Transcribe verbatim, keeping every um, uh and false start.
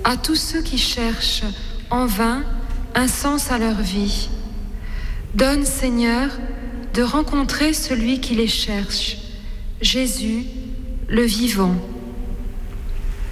à tous ceux qui cherchent en vain un sens à leur vie. Donne, Seigneur, de rencontrer celui qui les cherche, Jésus, le vivant.